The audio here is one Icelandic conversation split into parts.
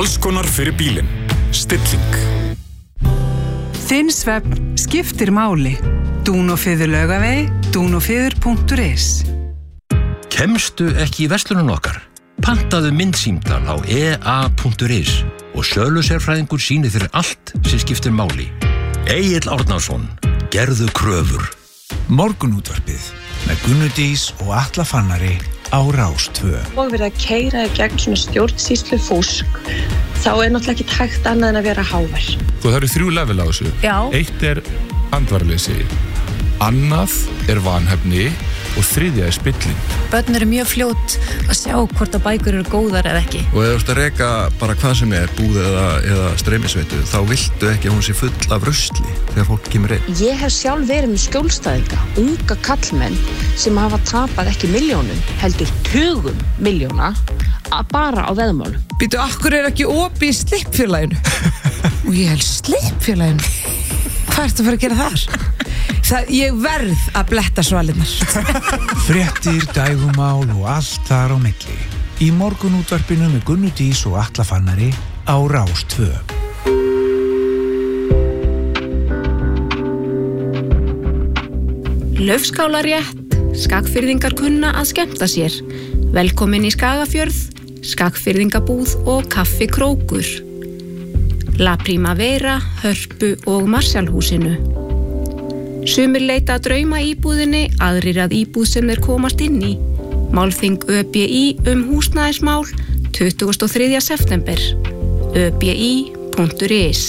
Alls konar fyrir bílinn. Stilling. Þinn svefn skiptir máli. Dúnófiður Laugavegi, dúnófiður.is. Kemstu ekki í verslunum okkar? Pantaðu myndsímtal á ea.is og sölusérfræðingur sýnir þér allt sem skiptir máli. Egill Árnason, gerðu kröfur. Morgunútvarpið með Gunnu Dís og Atla Fannari á Rás 2. Og verið að keyra í gegn svona stjórnsýslu fúsk, þá náttúrulega ekki hægt annað en að vera hávær. Það eru 3 level á þessu. Já. 1 andvaraleysi, annað vanhæfni og 3 spilling. Börn eru mjög fljót að sjá hvort að bækur eru góðar eða ekki. Og ef þú ert að reka bara hvað sem búð eða streymisveitu, þá viltu ekki að hún sé full af rusli þegar fólk kemur inn. Ég hef sjálf verið með skjólstæðinga, unga kallmenn sem hafa tapað ekki milljónum, heldur tugum milljóna bara á veðmálum. Býtu, akkur ekki opið í Slippfélaginu? Og ég held Slippfélaginu? Hvað ertu að fara að gera þar? Ég verð að bletta svalinnar. Fréttir, dægumál og allt þar á milli. Í morgunútvarpinu með Gunnu Dís og Atla Fannari á Rás 2. Laufskálarétt, Skagfirðingar kunna að skemmta sér. Velkomin í Skagafjörð, Skagfirðingabúð og kaffi Krókur. La Primavera, Hörpu og Marshallhúsinu. Sumir leita að drauma íbúðinni, aðrir að íbúð sem þeir komast inn í. Málþing ÖBÍ húsnæðismál 23. september. öbi.is.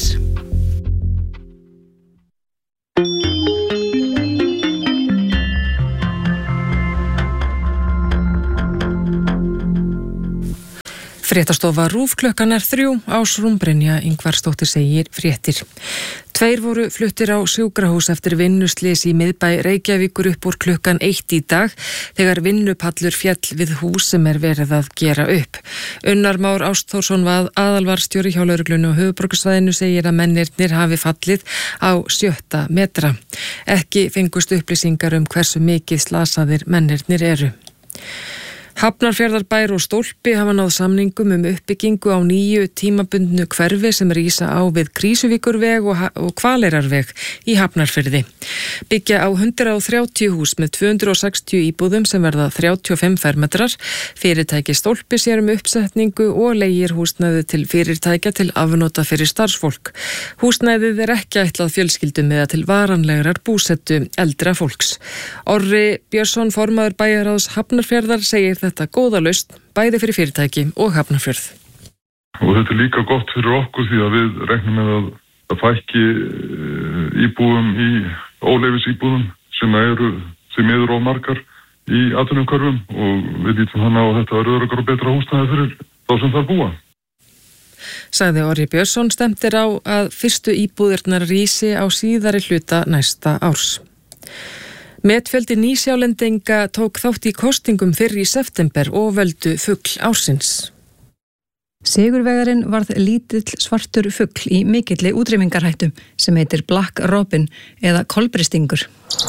Fréttastofa RÚV klukkan 3, Ásrún Brynja Ingvarsdóttir segir fréttir. 2 voru fluttir á sjúkrahús eftir vinnuslys í miðbæ Reykjavíkur upp úr klukkan 1 í dag þegar vinnupallur féll við hús sem verið að gera upp. Unnar Már Ástþórsson aðalvarstjóri hjá lögreglunni á höfuðborgarsvæðinu segir að mennirnir hafi fallið á 7. metra. Ekki fengust upplýsingar hversu mikið slasaðir mennirnir eru. Hafnarfjarðarbær og Stólpi hafa náð samningum uppbyggingu á 9 tímabundnu hverfi sem rísa á við Krísuvíkurveg og Hvaleyrarveg í Hafnarfirði. Byggja á 130 hús með 260 íbúðum sem verða 35 fermetrar. Fyrirtæki Stólpi sér uppsetningu og leigir húsnæði til fyrirtækja til afnota fyrir starfsfólk. Húsnæðið ekki ætlað fjölskyldum eða til varanlegrar búsettu eldra fólks. Orri Björnsson, formaður bæjarráðs Hafnarfjarðar, segir þetta góða lausn bæði fyrir fyrirtæki og Hafnarfjörð. Og þetta líka gott fyrir okkur því að við regnum með að fækki íbúum í óleyfis íbúðum sem eru því miður of margar í atvinnumhverfum og við lítum þannig að þetta verður öruggara og betra húsnæði fyrir þá sem þar búa. Sagði Orri Björnsson, stefnir á að fyrstu íbúðirnar rísi á síðari hluta næsta árs. Metfjöldi nýsjálendinga tók þátt í kostingum fyrr í september og völdu fugl ársins. Sigurvegarinn varð lítill svartur fugl í mikilli útrýmingarhættu sem heitir Black Robin eða kolbristingur.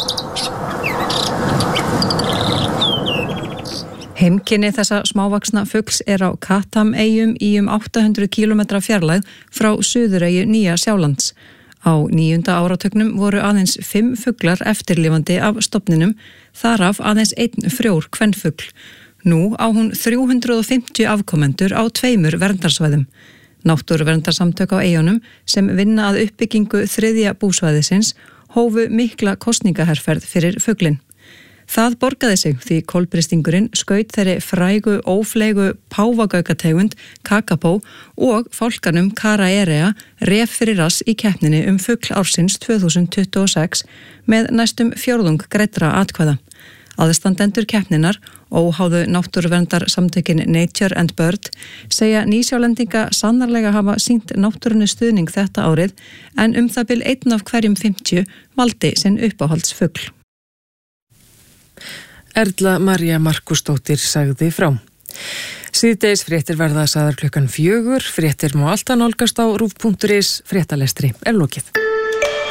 Heimkynni þessa smávaxna fugls á Chatham-eyjum í 800 km fjarlægð frá suðureyju Nýja-Sjálands. Á 9. áratugnum voru aðeins 5 fuglar eftirlifandi af stofninum, þar af aðeins 1 frjór kvenfugl. Nú á hún 350 afkomendur á 2 verndarsvæðum. Náttúruverndarsamtök á eyjunum sem vinna að uppbyggingu 3. búsvæðisins hófu mikla kosningaherferð fyrir fuglinn. Það borgaði sig því kolbristingurinn skaut þeirri frægu ófleygu páfagaukategund kakapó og fálkanum Karaerea ref fyrir rass í keppninni fugl ársins 2026 með næstum 4 greiddra atkvæða. Aðstandendur keppninnar, óháðu náttúruverndarsamtökin Nature and Bird, segja nýsjálendinga sannarlega hafa sýnt náttúrunni stuðning þetta árið en það bil 1 af hverjum 50 valdi sinn uppáhaldsfugl. Erla María Markusdóttir sagði frá. Síðdegis fréttir verða sagðar klukkan 4. Fréttir má alltaf nálgast á rúv.is. Fréttalestri lokið.